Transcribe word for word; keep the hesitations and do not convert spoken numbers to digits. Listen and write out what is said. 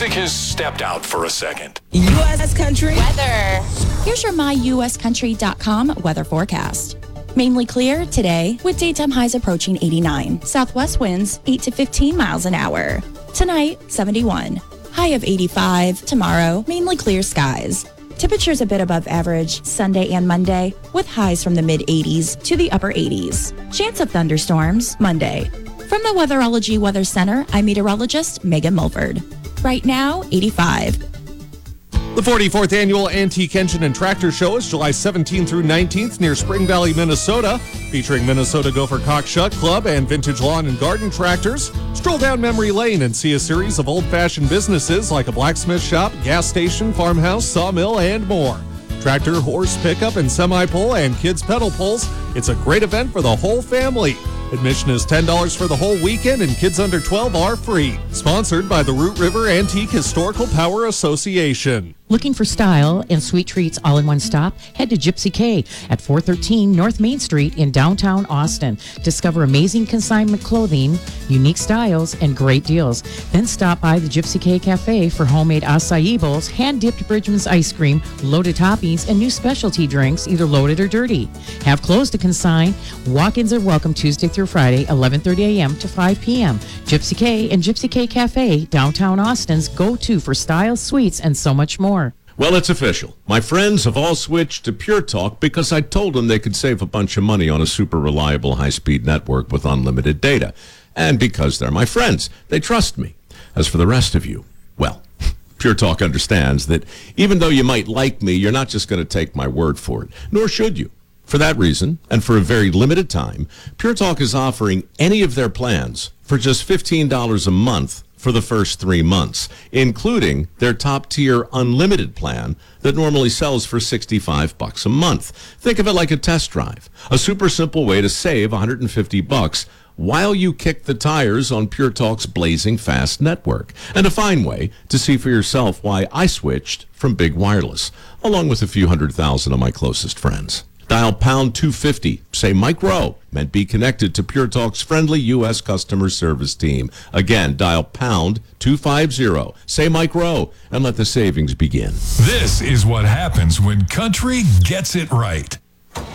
music has stepped out for a second. U S Country weather. Here's your my U S country dot com weather forecast. Mainly clear today with daytime highs approaching eighty-nine. Southwest winds eight to fifteen miles an hour. Tonight, seventy-one. High of eighty-five. Tomorrow, mainly clear skies. Temperatures a bit above average Sunday and Monday with highs from the mid eighties to the upper eighties. Chance of thunderstorms Monday. From the Weatherology Weather Center, I'm meteorologist Megan Mulford. Right now, eighty-five. The forty-fourth Annual Antique Engine and Tractor Show is July seventeenth through nineteenth near Spring Valley, Minnesota, featuring Minnesota Gopher Cockshuck Club and vintage lawn and garden tractors. Stroll down memory lane and see a series of old-fashioned businesses like a blacksmith shop, gas station, farmhouse, sawmill, and more. Tractor, horse pickup, and semi-pole and kids pedal poles. It's a great event for the whole family. Admission is ten dollars for the whole weekend and kids under twelve are free. Sponsored by the Root River Antique Historical Power Association. Looking for style and sweet treats all in one stop? Head to Gypsy K at four thirteen North Main Street in downtown Austin. Discover amazing consignment clothing, unique styles, and great deals. Then stop by the Gypsy K Cafe for homemade acai bowls, hand-dipped Bridgman's ice cream, loaded toppings, and new specialty drinks, either loaded or dirty. Have clothes to consign. Walk-ins are welcome Tuesday through Friday, eleven thirty a.m. to five p.m. Gypsy K and Gypsy K Cafe, downtown Austin's go-to for style, sweets, and so much more. Well, it's official. My friends have all switched to Pure Talk because I told them they could save a bunch of money on a super reliable high-speed network with unlimited data. And because they're my friends, they trust me. As for the rest of you, well, Pure Talk understands that even though you might like me, you're not just going to take my word for it, nor should you. For that reason, and for a very limited time, Pure Talk is offering any of their plans for just fifteen dollars a month for the first three months, including their top-tier unlimited plan that normally sells for sixty-five bucks a month. Think of it like a test drive, a super simple way to save one hundred fifty bucks while you kick the tires on Pure Talk's blazing fast network, and a fine way to see for yourself why I switched from Big Wireless, along with a few hundred thousand of my closest friends. Dial pound two fifty, say Mike Rowe, and be connected to Pure Talk's friendly U S customer service team. Again, dial pound two fifty, say Mike Rowe, and let the savings begin. This is what happens when country gets it right.